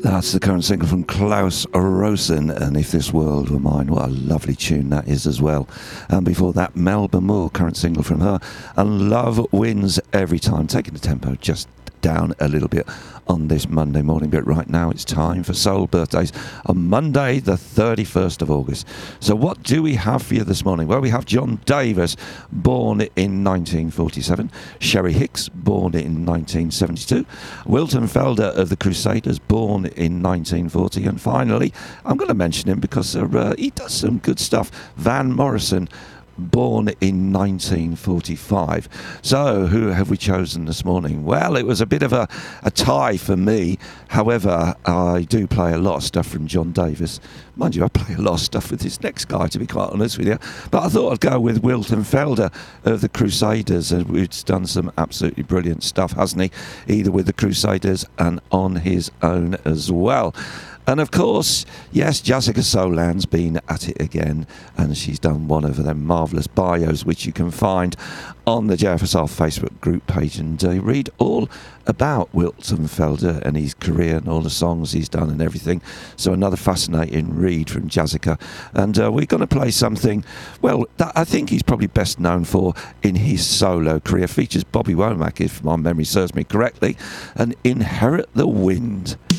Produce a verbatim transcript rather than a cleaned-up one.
That's the current single from Klaus Rosen, and If This World Were Mine. What a lovely tune that is as well. And before that, Melba Moore, current single from her, and Love Wins Every Time, taking the tempo just down a little bit on this Monday morning. But right now it's time for Soul Birthdays on Monday the thirty-first of August. So what do we have for you this morning? Well, we have John Davis, born in nineteen forty-seven, Sherry Hicks, born in nineteen seventy-two, Wilton Felder of the Crusaders, born in nineteen forty, and finally, I'm going to mention him because uh, he does some good stuff, Van Morrison, born in nineteen forty-five. So, who have we chosen this morning? Well, it was a bit of a, a tie for me. However, I do play a lot of stuff from John Davis. Mind you, I play a lot of stuff with this next guy, to be quite honest with you. But I thought I'd go with Wilton Felder of the Crusaders, who's done some absolutely brilliant stuff, hasn't he? Either with the Crusaders and on his own as well. And of course, yes, Jessica Solan's been at it again, and she's done one of them marvellous bios, which you can find on the J F S R Facebook group page, and uh, read all about Wilton Felder and his career and all the songs he's done and everything. So another fascinating read from Jessica. And uh, we're going to play something, well, that I think he's probably best known for in his solo career. Features Bobby Womack, if my memory serves me correctly, and Inherit the Wind.